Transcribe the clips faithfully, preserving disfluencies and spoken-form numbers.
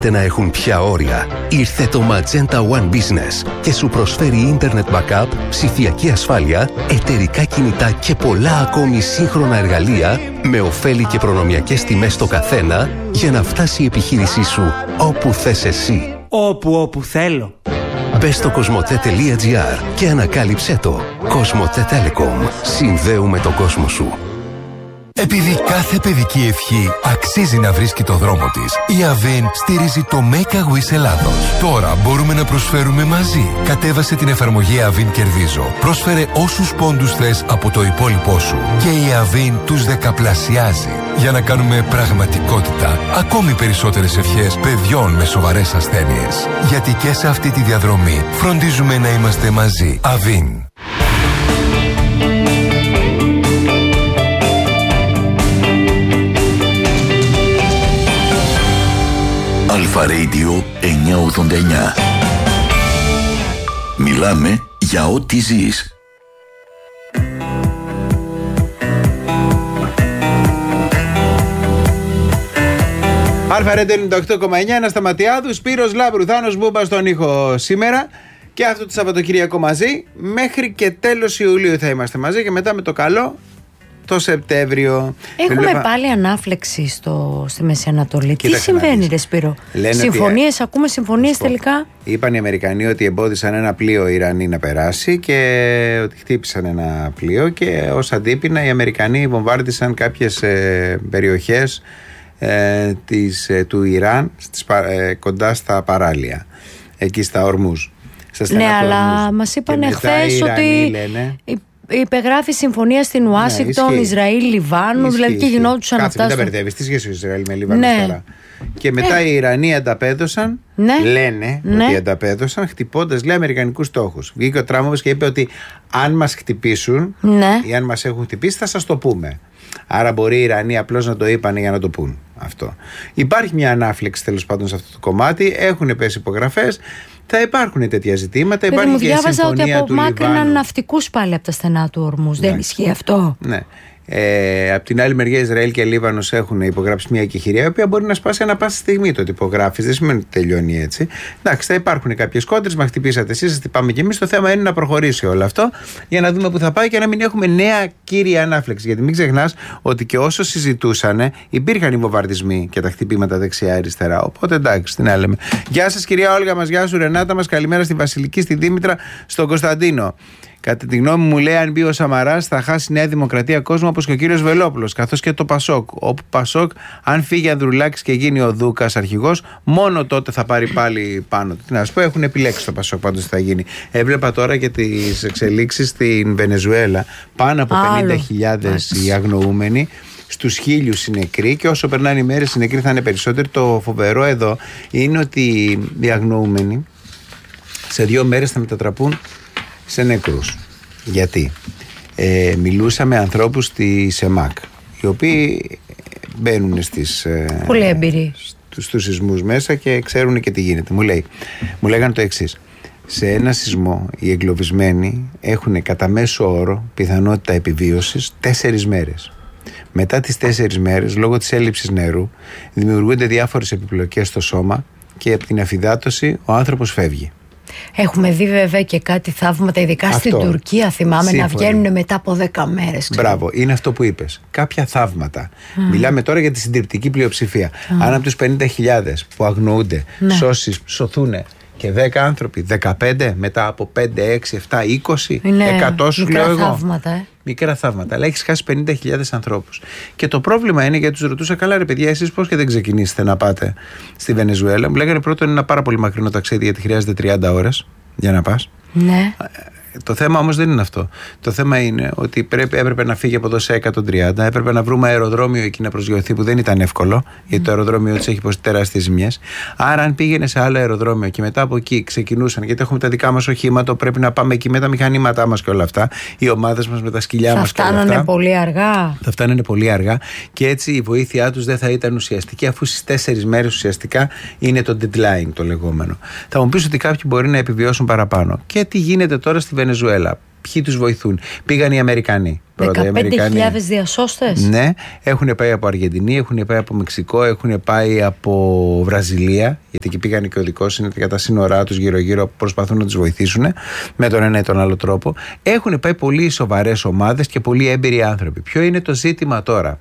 να έχουν πια όρια. Ήρθε το Magenta One Business και σου προσφέρει Internet Backup, ψηφιακή ασφάλεια, εταιρικά κινητά και πολλά ακόμη σύγχρονα εργαλεία με ωφέλη και προνομιακές τιμές στο καθένα για να φτάσει η επιχείρησή σου όπου θες εσύ. Όπου όπου θέλω. Μπες στο κοσμοτέ τελεία τζι άρ και ανακάλυψέ το. Κοσμοτέ Telecom. Συνδέουμε τον κόσμο σου. Επειδή κάθε παιδική ευχή αξίζει να βρίσκει το δρόμο της, η Avin στηρίζει το Make a Wish Ελλάδος. Τώρα μπορούμε να προσφέρουμε μαζί. Κατέβασε την εφαρμογή Avin Κερδίζω. Πρόσφερε όσους πόντους θες από το υπόλοιπό σου και η Avin τους δεκαπλασιάζει για να κάνουμε πραγματικότητα ακόμη περισσότερες ευχές παιδιών με σοβαρές ασθένειες. Γιατί και σε αυτή τη διαδρομή φροντίζουμε να είμαστε μαζί. Avin. Αλφα Radio εννιακόσια ογδόντα εννιά. Μιλάμε για ό,τι ζεις. Αλφα Radio ενενήντα οκτώ κόμμα εννιά, Ανασταματιάδου, Σπύρος Λάμπρου, Θάνος Μπούμπας στον ήχο σήμερα. Και αυτό το Σαββατοκύριακο μαζί. Μέχρι και τέλος Ιουλίου θα είμαστε μαζί και μετά με το καλό το Σεπτέμβριο. Έχουμε Βλέπα... πάλι ανάφλεξη στο, στη Μέση Ανατολή. Τι συμβαίνει, ρε Σπύρο? Συμφωνίες, ότι... ακούμε συμφωνίες τελικά. Είπαν οι Αμερικανοί ότι εμπόδισαν ένα πλοίο Ιρανή να περάσει και ότι χτύπησαν ένα πλοίο και ως αντίπεινα οι Αμερικανοί βομβάρδισαν κάποιες ε, περιοχές ε, της, ε, του Ιράν στις, ε, κοντά στα παράλια, εκεί στα Ορμούζ. Ναι, αλλά μας είπαν χθες ότι λένε... υπεγράφει συμφωνία στην Ουάσιγκτον, ναι, Ισραήλ, Λιβάνου, ισχύει, δηλαδή και γινόντουσαν Κάτσε, αυτά. Κάτσε, μην τα μπερδεύεις, τι σχέση Ισραήλ με Λιβάνου, ναι, τώρα. Και μετά ε. οι Ιρανοί ανταπέδωσαν, ναι, λένε, ναι, ότι ανταπέδωσαν χτυπώντας, λέει, αμερικανικούς στόχους. Βγήκε ο Τραμπ και είπε ότι αν μας χτυπήσουν, ναι, ή αν μας έχουν χτυπήσει θα σας το πούμε. Άρα μπορεί οι Ιρανοί απλώς να το είπαν για να το πούν αυτό. Υπάρχει μια ανάφλεξη τέλος πάντων σε αυτό το κομμάτι, έχουν πέσει υπογραφές. Θα υπάρχουν τέτοια ζητήματα. Παιδί υπάρχει μου, και διάβαζα ότι απομάκρυναν ναυτικούς πάλι από τα στενά του Ορμούζ. Ναι. Δεν ισχύει αυτό? Ναι. Ε, από την άλλη μεριά, Ισραήλ και Λίβανος έχουν υπογράψει μια εκεχηρία η οποία μπορεί να σπάσει ανά πάσα στιγμή. Το ότι υπογράφει δεν σημαίνει ότι τελειώνει έτσι. Εντάξει, θα υπάρχουν κάποιες κόντρες. Μα χτυπήσατε εσείς, χτυπάμε κι εμείς. Το θέμα είναι να προχωρήσει όλο αυτό για να δούμε πού θα πάει και να μην έχουμε νέα κύρια ανάφλεξη. Γιατί μην ξεχνάς ότι και όσο συζητούσαν, υπήρχαν οι βομβαρδισμοί και τα χτυπήματα δεξιά-αριστερά. Οπότε εντάξει, τι να λέμε. Γεια σας, κυρία Όλγα μας, γεια σου, Ρενάτα μας. Καλημέρα στη Βασιλική, στη Δήμητρα, στον Κωνσταντίνο. Κατά τη γνώμη μου, λέει, αν μπει ο Σαμαράς θα χάσει η Νέα Δημοκρατία κόσμο όπως και ο κύριος Βελόπουλος, καθώς και το Πασόκ. Όπου Πασόκ, αν φύγει Ανδρουλάκης και γίνει ο Δούκας αρχηγός, μόνο τότε θα πάρει πάλι πάνω του. Τι να σου πω, έχουν επιλέξει το Πασόκ πάντως τι θα γίνει. Έβλεπα τώρα και τις εξελίξεις στην Βενεζουέλα. Πάνω από πενήντα χιλιάδες οι αγνοούμενοι. Στους χίλιους οι νεκροί, και όσο περνάνε οι μέρες οι νεκροί θα είναι περισσότεροι. Το φοβερό εδώ είναι ότι οι αγνοούμενοι σε δύο μέρες θα μετατραπούν σε νεκρούς. Γιατί ε, μιλούσα με ανθρώπους στη ΣΕΜΑΚ, οι οποίοι μπαίνουν στις, ε, πολύ εμπειροί στους, στους σεισμούς μέσα και ξέρουν και τι γίνεται. Μου λέει, μου λέγανε το εξής: σε ένα σεισμό οι εγκλωβισμένοι έχουν κατά μέσο όρο πιθανότητα επιβίωσης τέσσερις μέρες. Μετά τις τέσσερις μέρες, λόγω της έλλειψης νερού, δημιουργούνται διάφορες επιπλοκές στο σώμα και από την αφυδάτωση ο άνθρωπος φεύγει. Έχουμε δει βέβαια και κάτι θαύματα, ειδικά αυτό, στην Τουρκία, θυμάμαι, σύμφωνοι, να βγαίνουν μετά από δέκα μέρες. Μπράβο, είναι αυτό που είπες. Κάποια θαύματα. Mm. Μιλάμε τώρα για τη συντριπτική πλειοψηφία. Mm. Αν από τους πενήντα χιλιάδες που αγνοούνται, ναι, σώσεις, σωθούν και δέκα άνθρωποι, δεκαπέντε μετά από πέντε, έξι, επτά, είκοσι, ναι, εκατό σου λέω εγώ. Θαύματα, ε. Μικρά θαύματα, αλλά έχεις χάσει πενήντα χιλιάδες ανθρώπους. Και το πρόβλημα είναι, γιατί τους ρωτούσα, καλά ρε παιδιά, εσείς πώς και δεν ξεκινήσετε να πάτε στη Βενεζουέλα? Μου λέγανε πρώτον είναι ένα πάρα πολύ μακρινό ταξίδι, γιατί χρειάζεται τριάντα ώρες για να πας. Ναι. Το θέμα όμως δεν είναι αυτό. Το θέμα είναι ότι πρέπει, έπρεπε να φύγει από εδώ σε εκατόν τριάντα, έπρεπε να βρούμε αεροδρόμιο εκεί να προσγειωθεί, που δεν ήταν εύκολο, γιατί το αεροδρόμιο της έχει υποστεί τεράστιες ζημιές. Άρα, αν πήγαινε σε άλλο αεροδρόμιο και μετά από εκεί ξεκινούσαν, γιατί έχουμε τα δικά μας οχήματα, πρέπει να πάμε εκεί με τα μηχανήματά μας και όλα αυτά, οι ομάδες μας με τα σκυλιά μας και όλα αυτά. Θα φτάνανε πολύ αργά. Θα φτάνανε πολύ αργά και έτσι η βοήθειά τους δεν θα ήταν ουσιαστική, αφού στις τέσσερις μέρες ουσιαστικά είναι το deadline το λεγόμενο. Θα μου πεις ότι κάποιοι μπορεί να επιβιώσουν παραπάνω. Και τι γίνεται τώρα στη Βενεζουέλα? Ποιοι τους βοηθούν? Πήγαν οι Αμερικανοί. δεκαπέντε χιλιάδες διασώστες. Ναι, έχουν πάει από Αργεντινή, έχουν πάει από Μεξικό, έχουν πάει από Βραζιλία, γιατί εκεί πήγαν και ο δικός είναι για τα σύνορά τους γύρω-γύρω, προσπαθούν να τους βοηθήσουν με τον ένα ή τον άλλο τρόπο. Έχουν πάει πολύ σοβαρές ομάδες και πολύ έμπειροι άνθρωποι. Ποιο είναι το ζήτημα τώρα?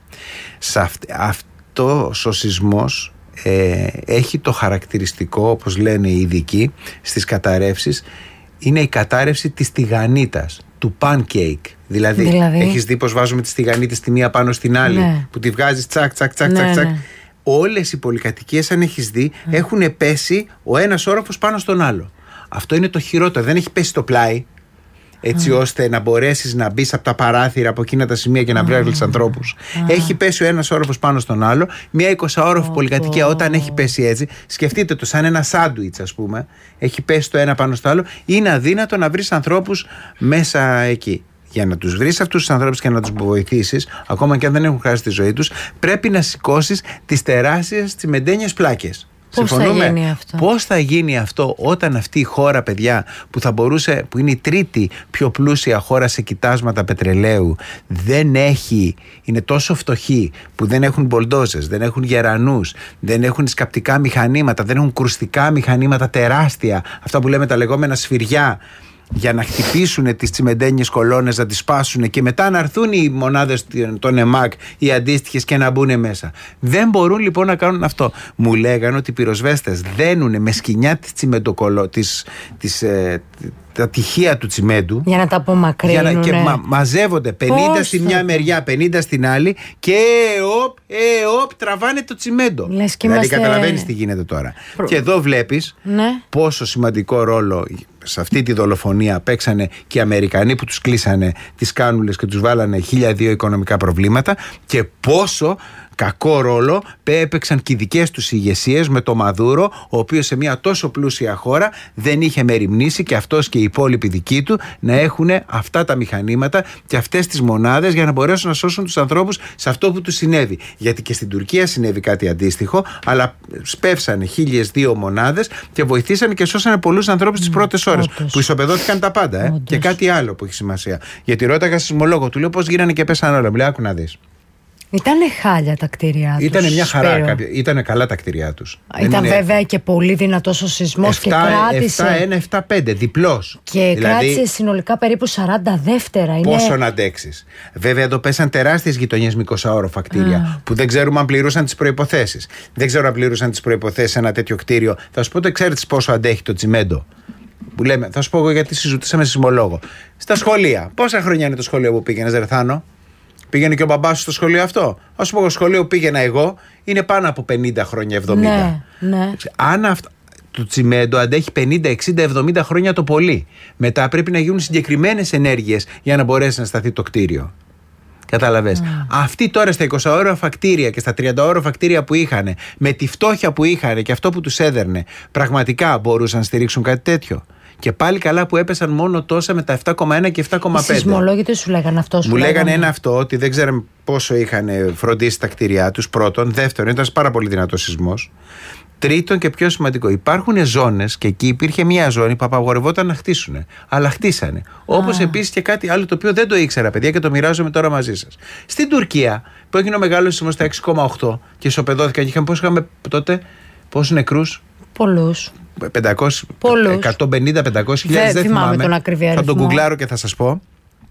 Αυτός ο σεισμός ε, έχει το χαρακτηριστικό, όπως λένε οι ειδικοί στις καταρρεύσεις, είναι η κατάρρευση της τηγανίτας, του pancake. Δηλαδή, δηλαδή... έχεις δει πως βάζουμε τη στιγανίτη τη μία πάνω στην άλλη, ναι. που τη βγάζεις τσακ τσακ τσακ, ναι, τσακ. Ναι. Όλες οι πολυκατοικίες, αν έχεις δει, ναι. έχουν πέσει ο ένας όροφος πάνω στον άλλο. Αυτό είναι το χειρότερο. Δεν έχει πέσει στο πλάι, έτσι mm. ώστε να μπορέσεις να μπεις από τα παράθυρα από εκείνα τα σημεία και να βρεις mm. ανθρώπους. Mm. Έχει πέσει ο ένας όροφος πάνω στον άλλο. Μια εικοσαόροφη oh, πολυκατοικία, oh. όταν έχει πέσει έτσι, σκεφτείτε το σαν ένα σάντουιτς, ας πούμε. Έχει πέσει το ένα πάνω στο άλλο. Είναι αδύνατο να βρεις ανθρώπους μέσα εκεί. Για να τους βρεις αυτούς τους ανθρώπους και να τους βοηθήσεις, ακόμα και αν δεν έχουν χάσει τη ζωή τους, πρέπει να σηκώσεις τις τεράστιες τσιμεντένιες πλάκες. Πώς θα γίνει αυτό? Πώς θα γίνει αυτό όταν αυτή η χώρα, παιδιά, που θα μπορούσε, που είναι η τρίτη πιο πλούσια χώρα σε κοιτάσματα πετρελαίου, δεν έχει, είναι τόσο φτωχή που δεν έχουν μπολντόζες, δεν έχουν γερανούς, δεν έχουν σκαπτικά μηχανήματα, δεν έχουν κρουστικά μηχανήματα τεράστια, αυτά που λέμε τα λεγόμενα σφυριά, για να χτυπήσουν τις τσιμεντένιες κολόνες, να τις σπάσουν και μετά να έρθουν οι μονάδες των ΕΜΑΚ, οι αντίστοιχες, και να μπουν μέσα. Δεν μπορούν λοιπόν να κάνουν αυτό. Μου λέγανε ότι οι πυροσβέστες δένουν με σκοινιά της τσιμεντοκολό, της, της, ε, τα τυχεία του τσιμέντου, για να τα απομακρύνουν. Και μα, μαζεύονται πενήντα Πώς στη μια μεριά, πενήντα στην άλλη, και εοπ, εοπ, τραβάνε το τσιμέντο. Λες και δηλαδή είμαστε... καταλαβαίνεις τι γίνεται τώρα. Προ... Και εδώ βλέπεις, ναι, πόσο σημαντικό ρόλο σε αυτή τη δολοφονία παίξανε και οι Αμερικανοί που τους κλείσανε τις κάνουλες και τους βάλανε χίλια δύο οικονομικά προβλήματα, και πόσο κακό ρόλο έπαιξαν και οι δικές τους ηγεσίες με το Μαδούρο, ο οποίος σε μια τόσο πλούσια χώρα δεν είχε μεριμνήσει, και αυτός και οι υπόλοιποι δικοί του, να έχουν αυτά τα μηχανήματα και αυτές τις μονάδες για να μπορέσουν να σώσουν τους ανθρώπους σε αυτό που τους συνέβη. Γιατί και στην Τουρκία συνέβη κάτι αντίστοιχο, αλλά σπεύσανε χίλιες δύο μονάδες και βοηθήσανε και σώσανε πολλούς ανθρώπους τις πρώτες ώρες. Όντως. Που ισοπεδώθηκαν τα πάντα. Ε? Και κάτι άλλο που έχει σημασία. Γιατί ρώταγα σεισμολόγο, του λέω πώς γίνανε και πέσανε όλα. Μου λέει, άκου να δεις. Ήτανε χάλια τα κτίρια τους. Ήτανε μια χαρά. Ήτανε καλά τα κτίρια τους. Ήταν είναι... βέβαια και πολύ δυνατός ο σεισμός και κράτησε. επτά ένα επτά πέντε, διπλός. Και δηλαδή... κράτησε συνολικά περίπου σαράντα δεύτερα. Είναι... Πόσο να αντέξεις. Βέβαια εδώ πέσαν τεράστιες γειτονιές με εικοσαόροφα κτίρια, ah. που δεν ξέρουμε αν πληρούσαν τις προϋποθέσεις. Δεν ξέρω αν πληρούσαν τις προϋποθέσεις ένα τέτοιο κτίριο. Θα σου πω, το ξέρετε πόσο αντέχει το τσιμέντο. Που λέμε, θα σου πω εγώ γιατί συζητήσαμε σεισμολόγο. Στα σχολεία. Πόσα χρόνια είναι το σχολείο που πήγαινες, Ρεθάνο? Πήγαινε και ο μπαμπάς σου στο σχολείο αυτό? Α σου πω, το σχολείο που πήγαινα εγώ είναι πάνω από πενήντα χρόνια, εβδομήντα. Ναι, ναι. Αν αυτό, το τσιμέντο αντέχει πενήντα, εξήντα, εβδομήντα χρόνια το πολύ. Μετά πρέπει να γίνουν συγκεκριμένες ενέργειες για να μπορέσει να σταθεί το κτίριο. Κατάλαβες. Mm. Αυτοί τώρα στα εικοσαόροφα κτίρια και στα τριανταόροφα κτίρια που είχαν, με τη φτώχεια που είχαν και αυτό που τους έδερνε, πραγματικά μπορούσαν να στηρίξουν κάτι τέτοιο? Και πάλι καλά που έπεσαν μόνο τόσα με τα επτά κόμμα ένα και επτά κόμμα πέντε. Οι σεισμολόγοι δεν σου λέγανε αυτό? Μου λέγανε, λέγανε ένα αυτό, ότι δεν ξέραμε πόσο είχαν φροντίσει τα κτίρια τους. Πρώτον. Δεύτερον, ήταν πάρα πολύ δυνατός σεισμός. Τρίτον και πιο σημαντικό, υπάρχουν ζώνες, και εκεί υπήρχε μια ζώνη που απαγορευόταν να χτίσουν. Αλλά χτίσανε. Όπως επίσης και κάτι άλλο το οποίο δεν το ήξερα, παιδιά, και το μοιράζομαι τώρα μαζί σας. Στην Τουρκία, που έγινε ο μεγάλος σεισμός στα έξι κόμμα οκτώ και ισοπεδώθηκαν, και είχαμε, πώς είχαμε τότε, πόσους νεκρούς? Πολλούς. πεντακόσιους, εκατόν πενήντα πεντακόσιες χιλιάδες, δεν θυμάμαι τον ακριβή αριθμό. Θα τον γκουγκλάρω και θα σας πω.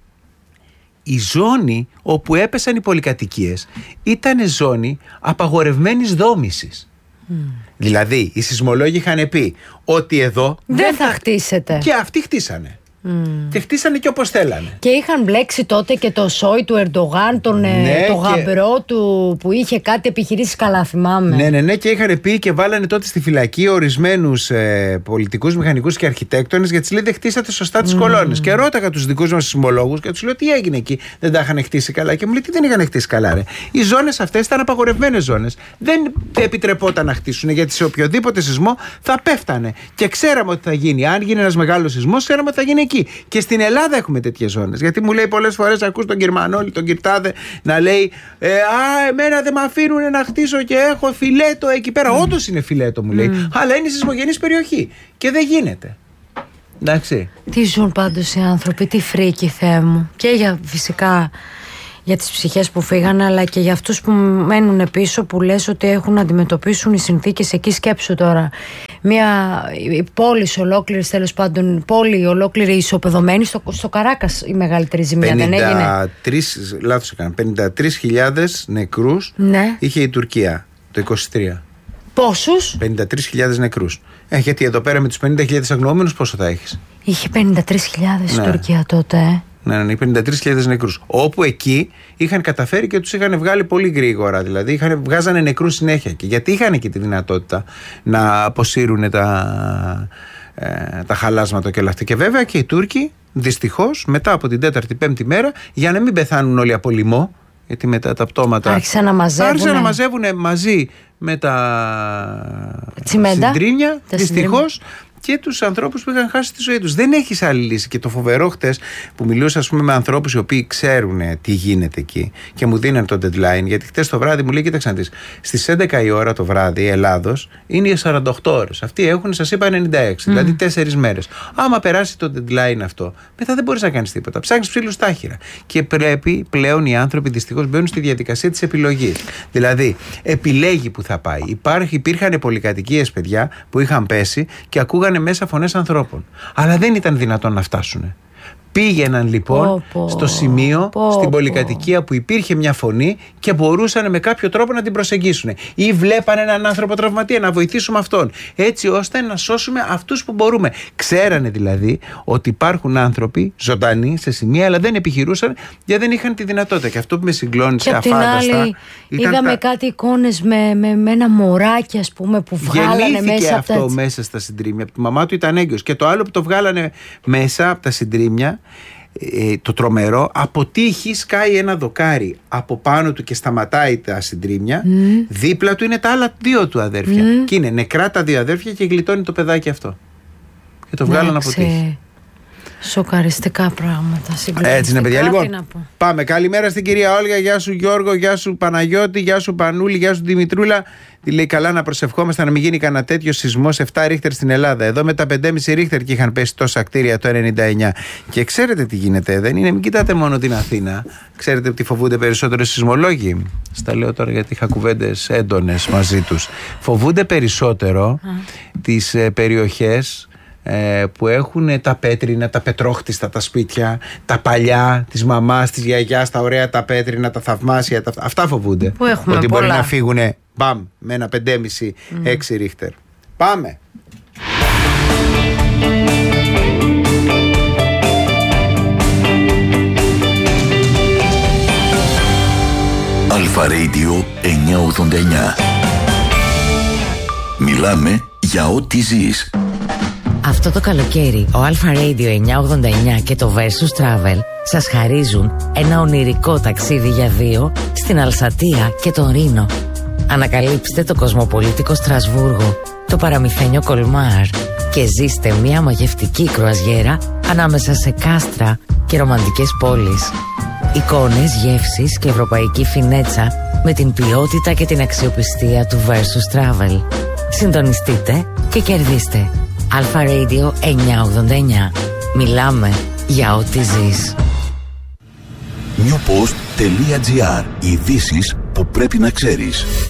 Η ζώνη όπου έπεσαν οι πολυκατοικίες ήταν ζώνη απαγορευμένης δόμησης. Mm. Δηλαδή οι σεισμολόγοι είχαν πει ότι εδώ δεν, δεν θα, θα χτίσετε. Και αυτοί χτίσανε. Mm. Και χτίσανε και όπως θέλανε. Και είχαν μπλέξει τότε και το σόι του Ερντογάν, τον, ναι, το και... γαμπρό του που είχε κάτι επιχειρήσεις, καλά θυμάμαι. Ναι, ναι, ναι, και είχαν πει και βάλανε τότε στη φυλακή ορισμένους ε, πολιτικούς, μηχανικούς και αρχιτέκτονες, γιατί λέει δεν χτίσατε σωστά τις mm. κολόνες. Και ρώταγα τους δικούς μας σεισμολόγους και τους λέω τι έγινε εκεί, δεν τα είχαν χτίσει καλά? Και μου λέει τι δεν είχαν χτίσει καλά, ρε. Οι ζώνες αυτές ήταν απαγορευμένες ζώνες. Δεν επιτρεπόταν να χτίσουν, γιατί σε οποιοδήποτε σεισμό θα πέφτανε. Και ξέραμε ότι θα γίνει. Αν γίνει ένας μεγάλος σεισμός, ξέραμε ότι θα γίνει εκεί. Και στην Ελλάδα έχουμε τέτοιες ζώνες. Γιατί μου λέει πολλές φορές, ακούς τον Κυρμανόλη, τον Κυρτάδε να λέει ε, Α, εμένα δεν με αφήνουν να χτίσω και έχω φιλέτο εκεί πέρα. Mm. Όντως είναι φιλέτο, μου λέει. Mm. Αλλά είναι σεισμογενής περιοχή. Και δεν γίνεται. Εντάξει. Τι ζουν πάντως οι άνθρωποι, τι φρίκι, Θεέ μου. Και για φυσικά για τις ψυχές που φύγανε, αλλά και για αυτούς που μένουν πίσω, που λες ότι έχουν να αντιμετωπίσουν οι συνθήκες εκεί. Σκέψου τώρα, μια πόλη ολόκληρη, τέλος πάντων, πόλη ολόκληρη ισοπεδωμένη, στο, στο Καράκας η μεγαλύτερη ζημιά δεν έγινε? Λάθος έκανα. πενήντα τρεις χιλιάδες νεκρούς, ναι, είχε η Τουρκία το είκοσι τρία. Πόσους? πενήντα τρεις χιλιάδες νεκρούς. Ε, γιατί εδώ πέρα με τους πενήντα χιλιάδες αγνοούμενους πόσο θα έχεις? Είχε πενήντα τρεις χιλιάδες ναι. η Τουρκία τότε, ε. Ναι, ναι, πενήντα τρεις χιλιάδες νεκρούς. Όπου εκεί είχαν καταφέρει και τους είχαν βγάλει πολύ γρήγορα. Δηλαδή είχαν, βγάζανε νεκρούς συνέχεια. Και γιατί είχαν και τη δυνατότητα να αποσύρουν τα, ε, τα χαλάσματα και όλα αυτά. Και βέβαια και οι Τούρκοι, δυστυχώς, μετά από την τέταρτη πέμπτη μέρα, για να μην πεθάνουν όλοι από λοιμό, γιατί μετά τα πτώματα άρχισαν να μαζεύουν, άρχισαν να μαζεύουν μαζί με τα συντρίμια, δυστυχώς, και τους ανθρώπους που είχαν χάσει τη ζωή τους. Δεν έχεις άλλη λύση. Και το φοβερό χτες που μιλούσα, ας πούμε, με ανθρώπους οι οποίοι ξέρουν τι γίνεται εκεί και μου δίναν το deadline, γιατί χτες το βράδυ μου λέει: κοίταξε να δεις, στις έντεκα η ώρα το βράδυ Ελλάδος είναι για σαράντα οκτώ ώρες. Αυτοί έχουν, σας είπα, ενενήντα έξι, mm. δηλαδή τέσσερις μέρες. Άμα περάσει το deadline αυτό, μετά δεν μπορείς να κάνεις τίποτα. Ψάχνεις ψήλους στάχυρα. Και πρέπει πλέον οι άνθρωποι δυστυχώς μπαίνουν στη διαδικασία της επιλογής. Δηλαδή, επιλέγει που θα πάει. Υπάρχει, υπήρχαν πολυκατοικίες, παιδιά, που είχαν πέσει και ακούγανε μέσα φωνές ανθρώπων. Αλλά δεν ήταν δυνατόν να φτάσουν. Πήγαιναν λοιπόν πω, πω, στο σημείο, πω, στην πολυκατοικία που υπήρχε μια φωνή και μπορούσαν με κάποιο τρόπο να την προσεγγίσουν. Ή βλέπανε έναν άνθρωπο τραυματία, να βοηθήσουμε αυτόν. Έτσι ώστε να σώσουμε αυτούς που μπορούμε. Ξέρανε δηλαδή ότι υπάρχουν άνθρωποι ζωντανοί σε σημεία, αλλά δεν επιχειρούσαν γιατί δεν είχαν τη δυνατότητα. Και αυτό που με συγκλώνησε αφάνταστα. Είδαμε τα... κάτι εικόνες με, με, με ένα μωράκι, ας πούμε, που βγάλανε γεννήθηκε μέσα αυτό από τα... μέσα στα συντρίμμια. Η μαμά του ήταν έγκυος. Και το άλλο που το βγάλανε μέσα από τα συντρίμμια, Ε, το τρομερό, από τύχη σκάει ένα δοκάρι από πάνω του και σταματάει τα συντρίμμια. Mm. Δίπλα του είναι τα άλλα δύο του αδέρφια. Mm. Και είναι νεκρά τα δύο αδέρφια και γλιτώνει το παιδάκι αυτό. Και το βγάλαν από τύχη. Σοκαριστικά πράγματα. Έτσι είναι, παιδιά. Λοιπόν, πάμε. Καλημέρα στην κυρία Όλγα. Γεια σου Γιώργο, γεια σου Παναγιώτη, γεια σου Πανούλη, γεια σου Δημητρούλα. Τι λέει, καλά να προσευχόμαστε να μην γίνει κανένα τέτοιο σεισμός επτά ρίχτερ στην Ελλάδα. Εδώ με τα πέντε κόμμα πέντε ρίχτερ και είχαν πέσει τόσα κτίρια το ενενήντα εννιά. Και ξέρετε τι γίνεται, δεν είναι, μην κοιτάτε μόνο την Αθήνα. Ξέρετε τι φοβούνται περισσότερο οι σεισμολόγοι? Στα λέω τώρα γιατί είχα κουβέντες έντονες μαζί τους. Φοβούνται περισσότερο τις ε, περιοχές που έχουν τα πέτρινα, τα πετρόχτιστα τα σπίτια, τα παλιά της μαμάς, της γιαγιάς, τα ωραία τα πέτρινα, τα θαυμάσια, τα... αυτά φοβούνται. Που έχουμε ότι πολλά. Μπορεί να φύγουνε μπαμ με ένα πέντε κόμμα πέντε έξι ρίχτερ. Πάμε. Αλφα Radio εννιακόσια ογδόντα εννιά. Μιλάμε για ό,τι ζεις. Αυτό το καλοκαίρι ο Alpha Radio εννιακόσια ογδόντα εννιά και το Versus Travel σας χαρίζουν ένα ονειρικό ταξίδι για δύο στην Αλσατία και τον Ρήνο. Ανακαλύψτε το κοσμοπολίτικο Στρασβούργο, το παραμυθένιο Κολμάρ και ζήστε μια μαγευτική κρουαζιέρα ανάμεσα σε κάστρα και ρομαντικές πόλεις. Εικόνες, γεύσεις και ευρωπαϊκή φινέτσα με την ποιότητα και την αξιοπιστία του Versus Travel. Συντονιστείτε και κερδίστε. Alpha Radio εννιακόσια ογδόντα εννιά. Μιλάμε για ό,τι ζεις. newpost.gr. Ειδήσεις που πρέπει να ξέρεις.